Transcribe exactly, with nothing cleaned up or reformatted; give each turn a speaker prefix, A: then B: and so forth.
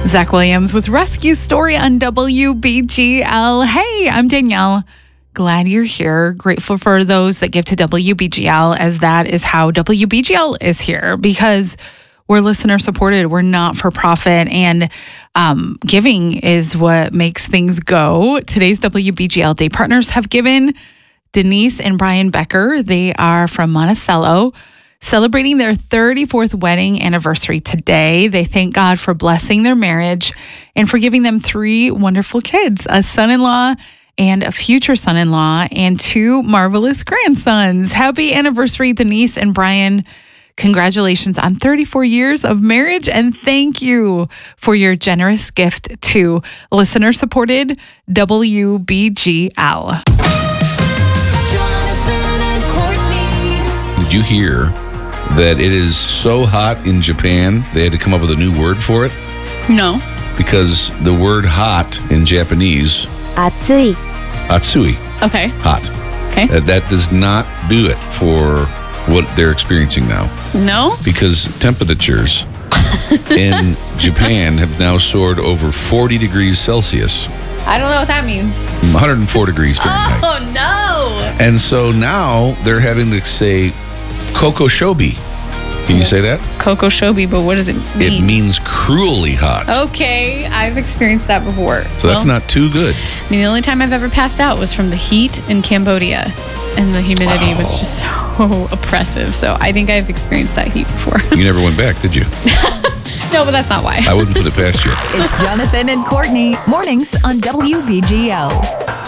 A: Zach Williams with Rescue Story on W B G L. Hey, I'm Danielle. Glad you're here. Grateful for those that give to W B G L, as that is how W B G L is here, because we're listener supported. We're not for profit, and um, giving is what makes things go. Today's W B G L Day partners have given. Denise and Brian Becker, they are from Monticello, celebrating their thirty-fourth wedding anniversary today. They thank God for blessing their marriage and for giving them three wonderful kids, a son-in-law and a future son-in-law, and two marvelous grandsons. Happy anniversary, Denise and Brian. Congratulations on thirty-four years of marriage, and thank you for your generous gift to listener-supported W B G L.
B: Did you hear that it is so hot in Japan, they had to come up with a new word for it?
C: No.
B: Because the word hot in Japanese,
D: Atsui.
B: Atsui,
C: Okay.
B: hot.
C: Okay.
B: That, that does not do it for what they're experiencing now.
C: No?
B: Because temperatures in Japan have now soared over forty degrees Celsius,
C: I don't know what that means.
B: one hundred four degrees Fahrenheit.
C: Oh, no.
B: And so now they're having to say kokoshobi. Can you say that?
C: Coco Shobi, but what does it mean?
B: It means cruelly hot.
C: Okay, I've experienced that before.
B: So that's
C: Well,
B: not too good.
C: I mean, the only time I've ever passed out was from the heat in Cambodia, and the humidity
B: Wow.
C: was just so oppressive. So I think I've experienced that heat before.
B: You never went back, did you?
C: No, but that's not why.
B: I wouldn't put it past you.
D: It's Jonathan and Courtney, mornings on W B G L.